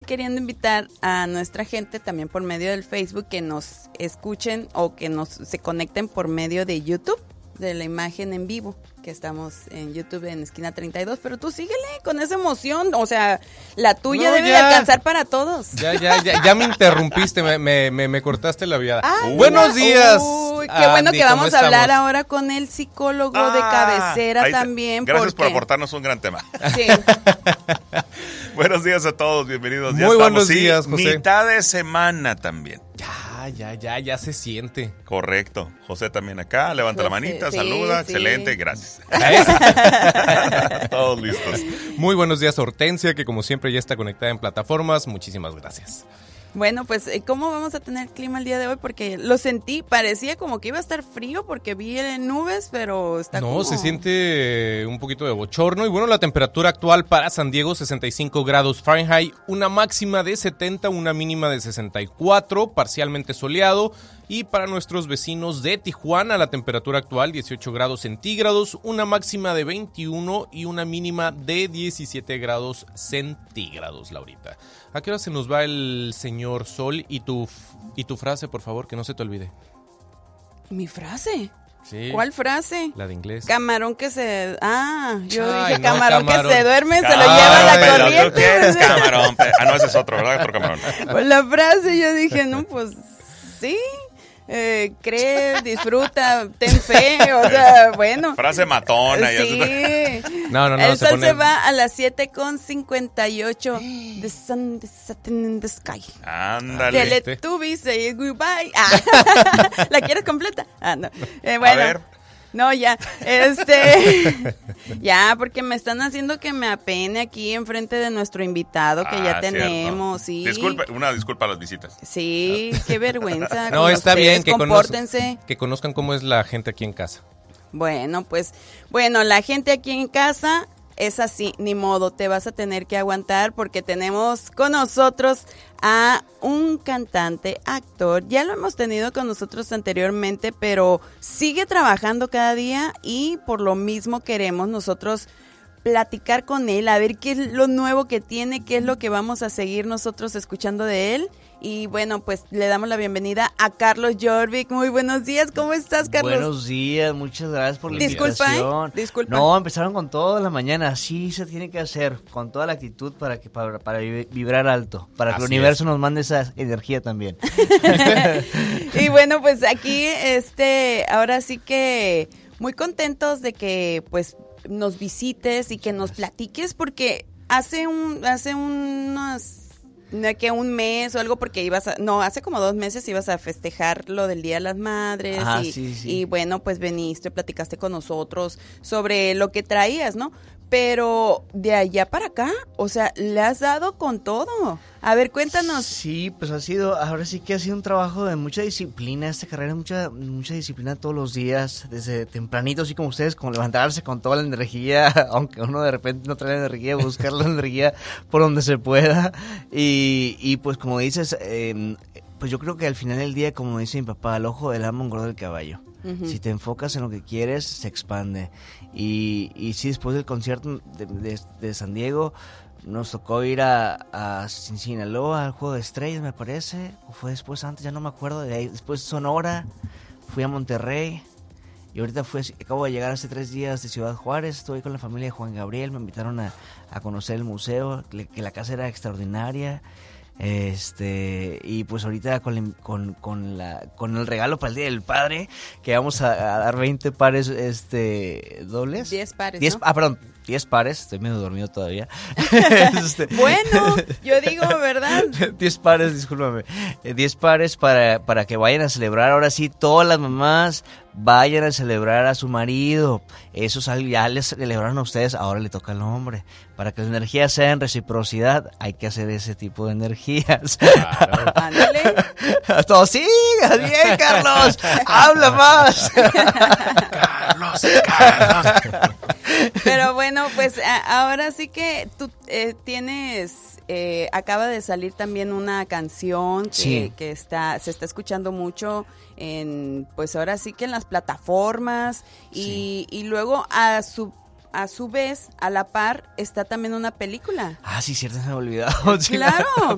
queriendo invitar a nuestra gente también por medio del Facebook que nos escuchen o que se conecten por medio de YouTube, de la imagen en vivo, que estamos en YouTube en Esquina 32, pero tú síguele con esa emoción, o sea, la tuya debe de alcanzar para todos. Ya me interrumpiste, me cortaste la viada. Buenos días. Uy, qué bueno que vamos a hablar ahora con el psicólogo de cabecera también. Gracias por aportarnos un gran tema. Sí. Buenos días a todos, bienvenidos. Muy buenos días, José. Mitad de semana también. Ya se siente. Correcto. José también acá, levanta la manita, saluda, sí. Excelente, gracias. Todos listos. Muy buenos días, Hortensia, que como siempre ya está conectada en plataformas. Muchísimas gracias. Bueno, pues, ¿cómo vamos a tener clima el día de hoy? Porque lo sentí, parecía como que iba a estar frío porque vi nubes, pero está como... No, se siente un poquito de bochorno. Y bueno, la temperatura actual para San Diego, 65 grados Fahrenheit, una máxima de 70, una mínima de 64, parcialmente soleado. Y para nuestros vecinos de Tijuana, la temperatura actual, 18 grados centígrados, una máxima de 21 y una mínima de 17 grados centígrados, Laurita. ¿A qué hora se nos va el señor Sol? Y tu frase, por favor, que no se te olvide. ¿Mi frase? Sí. ¿Cuál frase? La de inglés. Camarón que se... yo Ay, dije no, camarón que se duerme, se lo Ay, lleva la pero corriente. ¿tú quieres camarón? No, ese es otro, ¿verdad? Otro camarón. Pues la frase yo dije, no, pues sí. Cree, disfruta, ten fe, o sea, bueno. Frase matona. Sí. No. El sol se va a las 7:58. The sun is setting in the sky. Ándale. Teletubbies say goodbye. ¿La quieres completa? No. Bueno. A ver. No, ya, ya, porque me están haciendo que me apene aquí enfrente de nuestro invitado que ya tenemos, sí. Una disculpa a las visitas. Sí, qué vergüenza. No, está bien que compórtense. Que conozcan cómo es la gente aquí en casa. Bueno, pues, la gente aquí en casa es así, ni modo, te vas a tener que aguantar porque tenemos con nosotros a un cantante, actor, ya lo hemos tenido con nosotros anteriormente, pero sigue trabajando cada día y por lo mismo queremos nosotros platicar con él, a ver qué es lo nuevo que tiene, qué es lo que vamos a seguir nosotros escuchando de él. Y bueno, pues le damos la bienvenida a Carlos Jorvik. Muy buenos días, ¿cómo estás, Carlos? Buenos días, muchas gracias por la invitación. Disculpa. No, empezaron con toda la mañana, así se tiene que hacer, con toda la actitud para vibrar alto, para que el universo nos mande esa energía también. Y bueno, pues aquí, ahora sí que muy contentos de que pues nos visites y que nos platiques, porque hace un mes o algo, porque hace como 2 meses ibas a festejar lo del Día de las Madres. Sí. Y bueno, pues veniste, platicaste con nosotros sobre lo que traías, ¿no? Pero de allá para acá, o sea, le has dado con todo. A ver, cuéntanos. Sí, pues ahora sí que ha sido un trabajo de mucha disciplina, esta carrera, mucha disciplina todos los días, desde tempranito, así como ustedes, como levantarse con toda la energía, aunque uno de repente no trae la energía, buscar la energía por donde se pueda. Y pues como dices, pues yo creo que al final del día, como dice mi papá, al ojo del amo engorda el caballo. Uh-huh. Si te enfocas en lo que quieres, se expande. Y sí, después del concierto de San Diego, nos tocó ir a Sinaloa, al Juego de Estrellas, me parece. O fue después, antes, ya no me acuerdo. De ahí, después Sonora, fui a Monterrey. Y ahorita acabo de llegar hace 3 días de Ciudad Juárez. Estuve con la familia de Juan Gabriel. Me invitaron a conocer el museo, que la casa era extraordinaria. Y pues ahorita con el regalo para el Día del Padre, que vamos a dar 20 pares dobles. 10 pares, 10, ¿no? Perdón, 10 pares, estoy medio dormido todavía. Bueno, yo digo, ¿verdad? 10 pares, discúlpame. 10 pares para que vayan a celebrar, ahora sí, todas las mamás vayan a celebrar a su marido. Eso ya les celebraron a ustedes, ahora le toca al hombre. Para que las energías sean reciprocidad, hay que hacer ese tipo de energías. Claro. Ándale. Todos, sí, bien, Carlos, habla más. Carlos. Pero bueno, pues ahora sí que tú acaba de salir también una canción que se está escuchando mucho pues ahora sí que en las plataformas y luego a su vez, a la par, está también una película. Sí, cierto, se me ha olvidado. Claro.